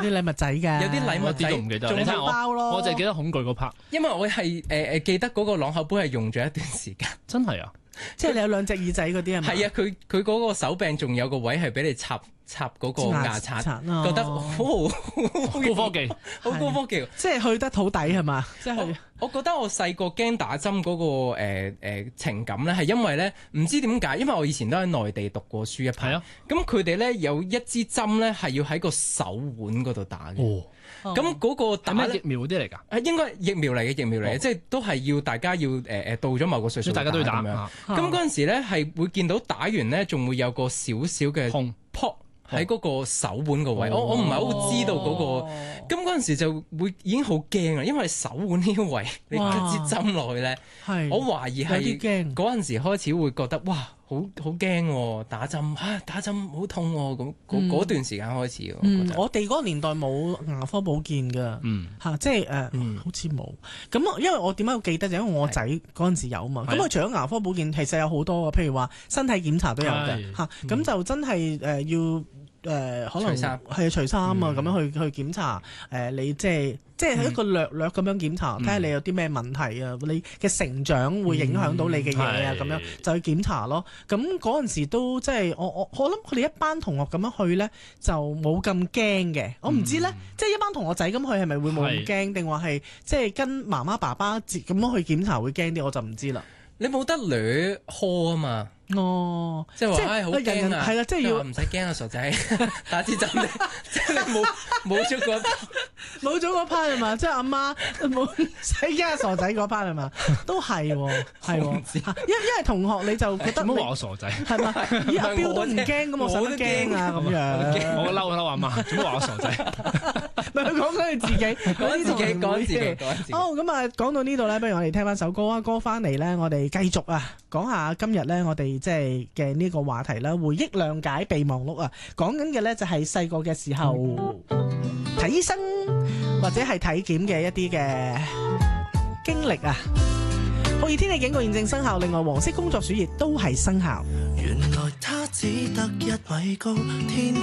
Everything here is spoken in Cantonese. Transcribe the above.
啲禮物仔㗎， 有啲禮物仔我啲都唔記得。你睇仲有包咯我淨係記得恐懼嗰 part。 因為我係記得嗰個朗口杯係用咗一段時間。 真係啊！ 即係你有兩隻耳仔嗰啲係咪？ 係啊，佢嗰個手柄仲有個位係俾你插嗰個牙刷，覺得好高科技， 好高科技。 即係去得好抵係嘛？即係我覺得我細個驚打針嗰個情感咧，係因為咧唔知點解，因為我以前都喺內地讀過書一排。 係啊， 咁佢哋咧有一支針咧係要喺個手腕嗰度打嘅。 哦， 咁嗰個打咩疫苗嗰啲嚟㗎？ 係應該疫苗嚟嘅，即係都係要大家要到咗某個歲數， 大家都要打咁樣。咁嗰陣時咧係會見到打完咧，仲會有個少少嘅痛撲喺嗰個手腕個位。我唔係好知道嗰個。咁嗰陣時就會已經好驚啊，因為手腕呢個位你一支針落去咧，我懷疑係嗰陣時開始會覺得哇，好驚喎，打針好痛喎，嗰段時間開始。 我哋嗰個年代冇牙科保健㗎，即係好似冇。咁因為我點解要記得就因為我仔嗰陣時有嘛。咁佢除咗牙科保健，其實有好多譬如話身體檢查都有嘅嚇。咁就真係要。可能係除衫啊，咁樣去檢查你即係一個略咁樣檢查，睇下你有啲咩問題啊，你嘅成長會影響到你嘅嘢啊，咁樣就去檢查咯。咁嗰陣時都即係我諗佢哋一班同學咁樣去咧，就冇咁驚嘅。我唔知咧，即係一班同學仔咁去係咪會冇咁驚，定話係即係跟媽媽爸爸咁樣去檢查會驚啲，我就唔知啦。 你冇得掠科啊嘛？ 哦， 即係話好驚啊！ 係啦，即係要唔使驚啊，傻仔，打支針即係你冇咗嗰 part 係嘛？即係阿媽冇使驚啊，傻仔嗰 part 係嘛？都係係，因為同學你就覺得唔好話我傻仔係嘛？咦，阿標都唔驚咁，我使乜驚啊？咁樣我嬲阿媽，做乜話我傻仔？ 咪佢講緊佢自己， 講自己。 好咁啊，講到呢度咧，不如我哋聽翻首歌啊，歌翻嚟咧，我哋繼續啊，講下今日咧，我哋即係嘅呢個話題啦，回憶諒解備忘錄啊，講緊嘅咧就係細個嘅時候睇醫生或者係體檢嘅一啲嘅經歷啊。酷熱天氣警告現正生效，另外黃色工作暑熱都係生效。 原來他只得1米高，天